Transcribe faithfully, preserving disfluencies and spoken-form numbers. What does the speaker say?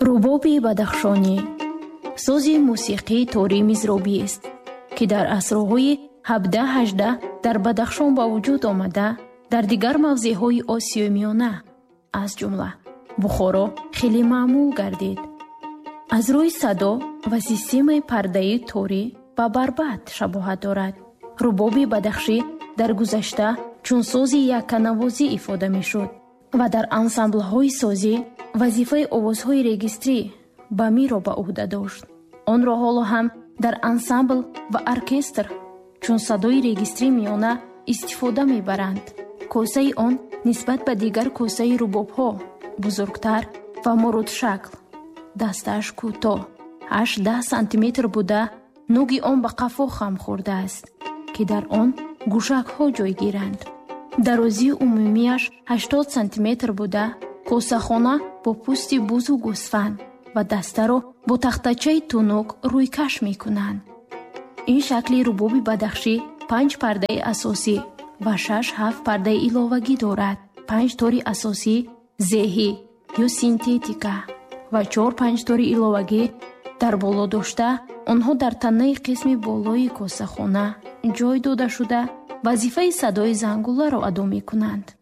рубоби бадахшонӣ сӯзи мусиқии тори мизробӣ аст, ки дар асрҳои ҳабдаҳ ҳаждаҳ дар Бадахшон ба вуҷуд омада дар дигар мавзеъҳои Осиёи Миёна, аз ҷумла Бухоро, хеле маъмул гардид. аз рӯи садо ва системаи пардаи торӣ ба барбат шабоҳат дорад. рубоби бадахшӣ дар гузашта чун сӯзи якканавозӣ ифода мешуд ва дар ансамблҳои созӣ вазифаи овозҳои регистрӣ ба миро ба уҳда дошт. онро ҳоло ҳам дар ансамбл ва оркестр чун садои регистрии миёна истифода мебаранд. косаи он нисбат ба дигар косаи рубобҳо бузургтар ва мурудшакл, дастааш кӯтоҳ ҳашт даҳ сантиметр буда, нӯги он ба қафо хам хӯрдааст, ки дар он гӯшакҳо ҷойгиранд. дарозии умумияш ҳаштод сантиметр буда, косахона бо пӯсти бузу гӯсфанд ва дастаро бо тахтачаи тунук рӯйкаш мекунанд. ин шакли рубоби бадахшӣ панҷ пардаи асосӣ ва шаш ҳафт пардаи иловагӣ дорад. панҷ тори асосӣ зеҳӣ ё синтетика ва чор панҷтори иловагӣ. дар боло дошта онҳо дар танаи қисми болои косахона ҷой дода шуда вазифаи садои зангуларо адо мекунанд.